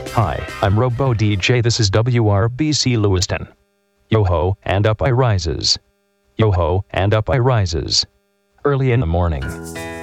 Hi, I'm Robo DJ. This is WRBC Lewiston. Yo ho, and up I rises. Yo ho, and up I rises. Early in the morning.